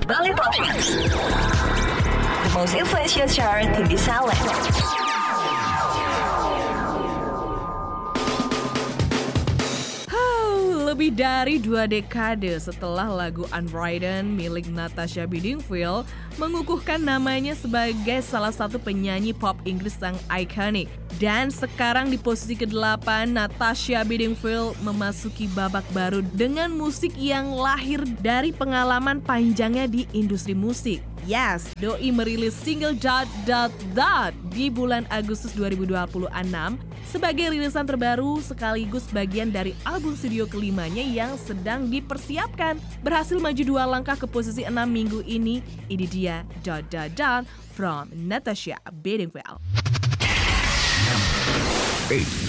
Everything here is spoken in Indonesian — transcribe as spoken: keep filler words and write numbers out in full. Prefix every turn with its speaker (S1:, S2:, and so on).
S1: Bali Pop, the most influential chart in this island.
S2: Lebih dari dua dekade setelah lagu Unwritten milik Natasha Bedingfield mengukuhkan namanya sebagai salah satu penyanyi pop Inggris yang ikonik. Dan sekarang di posisi kedelapan, Natasha Bedingfield memasuki babak baru dengan musik yang lahir dari pengalaman panjangnya di industri musik. Yes, Doi merilis single Dot Dot Dot di bulan Agustus dua ribu dua puluh enam sebagai rilisan terbaru sekaligus bagian dari album studio kelimanya yang sedang dipersiapkan. Berhasil maju dua langkah ke posisi enam minggu ini. Ini dia Dot Dot Dot from Natasha Bedingfield.
S3: eight.